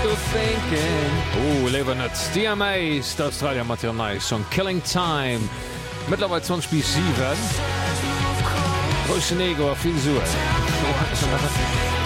Lewer net DMAs d'Australia Material Song Killing Time Mittlerwe 20 bis 7 Groschen Ego a viel Sue.